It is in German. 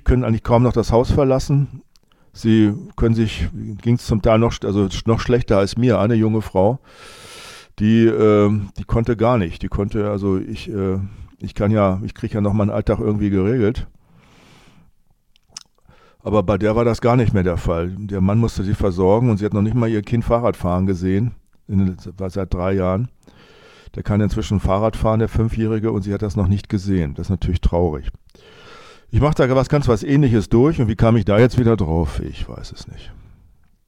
können eigentlich kaum noch das Haus verlassen. Sie können sich, ging es zum Teil noch schlechter als mir, eine junge Frau, die konnte gar nicht. Die konnte, also ich kriege ja noch meinen Alltag irgendwie geregelt. Aber bei der war das gar nicht mehr der Fall. Der Mann musste sie versorgen und sie hat noch nicht mal ihr Kind Fahrrad fahren gesehen, war seit 3 Jahren. Der kann inzwischen Fahrrad fahren, der 5-Jährige, und sie hat das noch nicht gesehen. Das ist natürlich traurig. Ich mache da was Ähnliches durch und wie kam ich da jetzt wieder drauf? Ich weiß es nicht.